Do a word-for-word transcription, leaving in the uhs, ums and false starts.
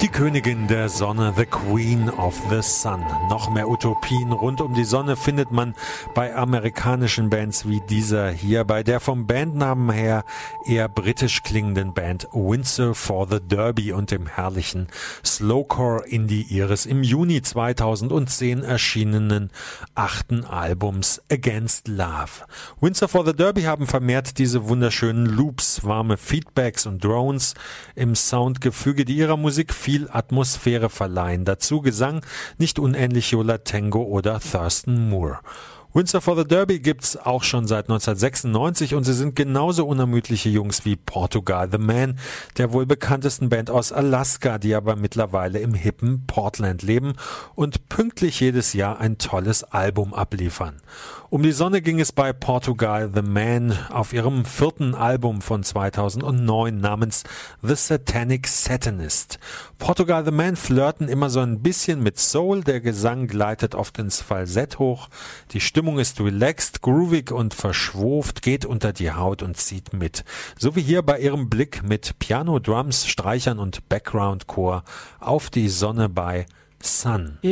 Die Königin der Sonne, the Queen of the Sun. Noch mehr Utopien rund um die Sonne findet man bei amerikanischen Bands wie dieser hier, bei der vom Bandnamen her eher britisch klingenden Band Windsor for the Derby und dem herrlichen Slowcore-Indie ihres im Juni zweitausendzehn erschienenen achten Albums Against Love. Windsor for the Derby haben vermehrt diese wunderschönen Loops, warme Feedbacks und Drones im Soundgefüge, die ihrer Musik viel Atmosphäre verleihen. Dazu Gesang, nicht unähnlich Yola Tango oder Thurston Moore. Windsor for the Derby gibt's auch schon seit neunzehnhundertsechsundneunzig und sie sind genauso unermüdliche Jungs wie Portugal the Man, der wohl bekanntesten Band aus Alaska, die aber mittlerweile im hippen Portland leben und pünktlich jedes Jahr ein tolles Album abliefern. Um die Sonne ging es bei Portugal the Man auf ihrem vierten Album von zweitausendneun namens The Satanic Satanist. Portugal the Man flirten immer so ein bisschen mit Soul, der Gesang gleitet oft ins Falsett hoch, die Stimmung ist relaxed, groovig und verschwurft, geht unter die Haut und zieht mit. So wie hier bei ihrem Blick mit Piano, Drums, Streichern und Background-Chor auf die Sonne bei Sun.